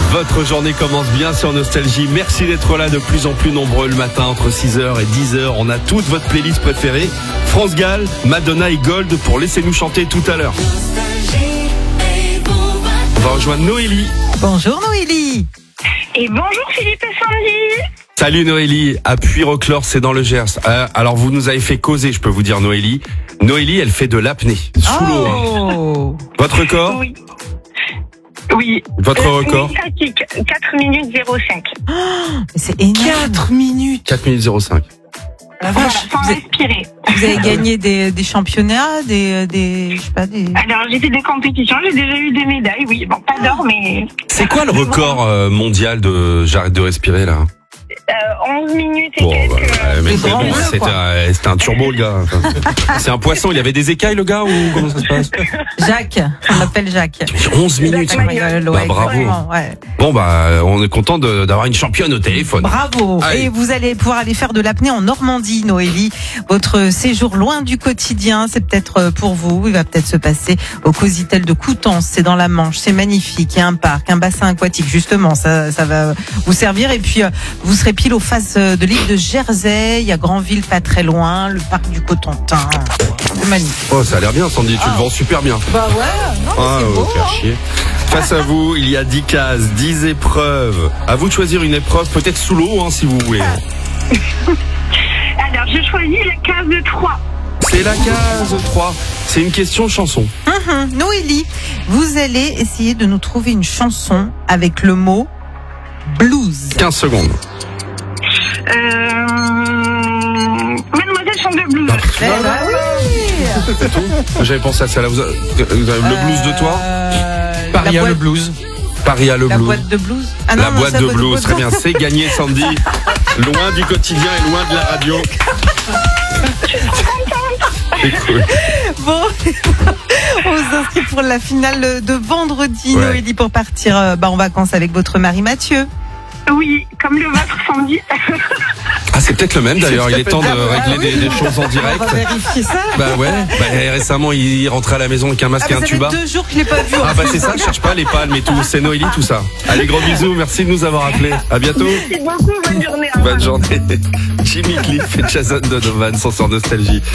Votre journée commence bien sur Nostalgie. Merci d'être là de plus en plus nombreux le matin entre 6h et 10h. On a toute votre playlist préférée. France Gall, Madonna et Gold pour Laissez-nous chanter tout à l'heure. On va rejoindre Noélie. Bonjour Noélie. Et bonjour Philippe et Sandy. Salut Noélie, à Puy-Roclore, c'est dans le Gers. Alors vous nous avez fait causer, je peux vous dire Noélie. Noélie, elle fait de l'apnée, sous l'eau. Hein. Votre record ? Oui. Votre record ? 4 minutes 05. C'est énorme. 4 minutes 05. La Voilà, vache, sans respirer. vous avez gagné des championnats, je sais pas, des... Alors j'ai fait des compétitions, j'ai déjà eu des médailles, oui. Bon, pas d'or, mais... C'est quoi le record mondial de j'arrête de respirer là ? 11 minutes et Bon, quelques... mais c'est c'est grand bon, jeu, c'était un turbo le gars. Enfin, c'est un poisson, il avait des écailles le gars ou comment ça se passe ? Jacques, on l'appelle Jacques. 11 minutes. Jacques Mayol. Bah, bravo. Exactement, ouais. Bon bah on est content d'avoir une championne au téléphone. Bravo. Allez. Et vous allez pouvoir aller faire de l'apnée en Normandie, Noélie. Votre séjour loin du quotidien, c'est peut-être pour vous. Il va peut-être se passer au Cositel de Coutances. C'est dans la Manche. C'est magnifique. Il y a un parc, un bassin aquatique. Justement, ça va vous servir. Et puis, vous serez pile aux faces de l'île de Jersey. Il y a Granville pas très loin. Le parc du Cotentin. C'est magnifique. Oh ça a l'air bien Sandy, tu le vends super bien. Bah ouais. Non, mais c'est beau. Faire chier. Face à vous, il y a 10 cases, 10 épreuves. À vous de choisir une épreuve, peut-être sous l'eau si vous voulez. Alors je choisis la case de 3. C'est la case 3. C'est une question chanson. Noélie, vous allez essayer de nous trouver une chanson avec le mot blues. 15 secondes. Mademoiselle chante de blues. Eh ben oui. J'avais pensé à ça là. Vous avez le blues de toi ? Paris a le blues. Paris a le La blues. boîte de blues. Ah non, La non, boîte c'est de blues, très bien. C'est gagné Sandy. Loin du quotidien et loin de la radio. C'est cool. Bon, on s'inscrit pour la finale de vendredi, Ouais. Noélie, pour partir en vacances avec votre mari Mathieu. Oui, comme le vôtre Sandy. Ah, c'est peut-être le même d'ailleurs. Il est temps de régler des choses en direct. On va vérifier ça. Bah ouais. Bah, récemment, il rentrait à la maison avec un masque et un ça fait tuba. 2 jours que je l'ai pas vu. Ah bah c'est ça, je cherche pas les palmes et tout. C'est Noélie tout ça. Allez, gros bisous. Merci de nous avoir appelés. À bientôt. Merci beaucoup, bonne journée. Au revoir. Bonne journée. Jimmy Cliff et Jason Donovan sont sur Nostalgie.